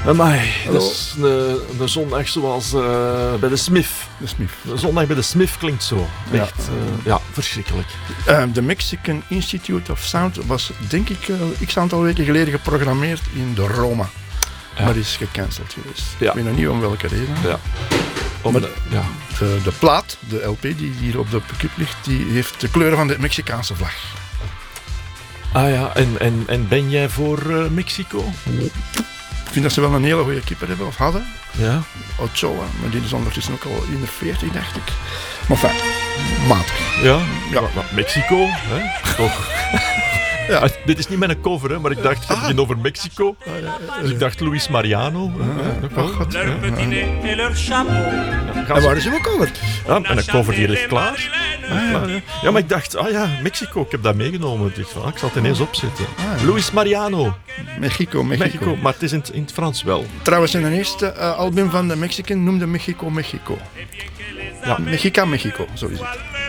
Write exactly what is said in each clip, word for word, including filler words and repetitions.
Amai, dat is een, een zondag zoals uh, bij de Smith. De Smith. Een zondag bij de Smith klinkt zo. Echt, ja, uh, ja verschrikkelijk. Uh, de Mexican Institute of Sound was, denk ik, uh, x aantal weken geleden geprogrammeerd in de Roma. Ja. Maar is gecanceld geweest. Ja. Ik weet nog niet om welke reden. Ja. Om maar de, ja. de, de plaat, de L P die hier op de pick-up ligt, die heeft de kleuren van de Mexicaanse vlag. Ah ja, en, en, en ben jij voor uh, Mexico? Ik vind dat ze wel een hele goede keeper hebben, of hadden. Ja. Ochoa, maar die is ondertussen ook al in de veertig, dacht ik. Maar fijn, matig. Ja, ja. Maar, maar Mexico, hè? Toch? Ja. Ah, dit is niet mijn cover, hè, maar ik dacht, het ging ah. over Mexico. Ah, ja, ja, ja. Dus ik dacht Luis Mariano. Ah, ja, oh, God. Ja, ja. Ja, en waar is uw cover? Ja, en een cover die ligt klaar. Ah, ja. ja, maar ik dacht, ah ja, Mexico, ik heb dat meegenomen. Dus, ah, ik zal het ineens opzetten. Ah, ja. Luis Mariano. Mexico, Mexico, Mexico. Maar het is in het, in het Frans wel. Trouwens, in het eerste uh, album van de Mexican noemde Mexico, Mexico. Ja, Mexica, Mexico, zo is het.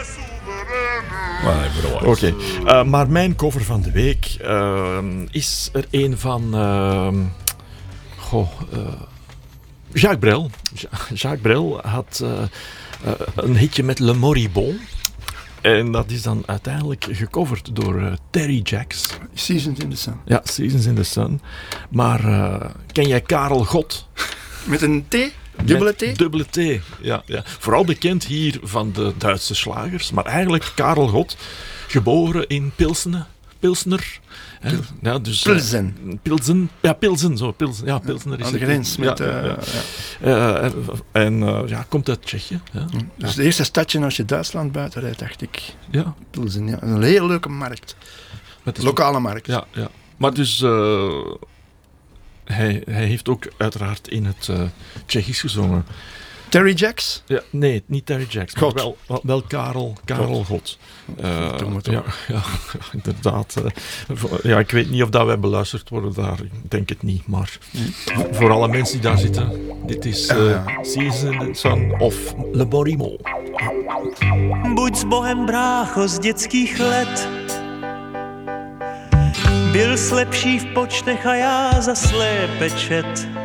Oké, okay. uh, maar mijn cover van de week uh, is er een van uh, goh, uh, Jacques Brel. Ja- Jacques Brel had uh, uh, een hitje met Le Moribond. En dat is dan uiteindelijk gecoverd door uh, Terry Jacks. Seasons in the Sun. Ja, Seasons in the Sun. Maar uh, ken jij Karel Gott? Met een T? Dubbele T? Dubbele T, ja, ja. Vooral bekend hier van de Duitse slagers. Maar eigenlijk Karel Gott, geboren in Pilsene. Pilsner. Hè? Ja, dus, Pilsen. Uh, Pilsen. Ja, Pilsen. Zo, Pilsen. Ja, Pilsner is aan de grens. Met, ja, uh, ja. Ja. Uh, en uh, ja, komt uit Tsjechië. Ja. Dat is het eerste stadje als je Duitsland buiten rijdt, dacht ik. Ja. Pilsen, ja. Een hele leuke markt. Met lokale markt. Ja, ja. Maar dus... Uh, Hij, hij heeft ook uiteraard in het uh, Tsjechisch gezongen. Terry Jacks? Ja, nee, niet Terry Jacks, maar wel, wel, wel Karel, Karel Gott. Uh, ja, ja, inderdaad. Uh, ja, ik weet niet of dat wij beluisterd worden daar. Ik denk het niet, maar hm. voor alle mensen die daar zitten, dit is uh, uh, Seasons in the Sun of Le Moribond. Buď s Bohem, brácho, z dětských let. Byl slepší v počtech a já za slépe čet.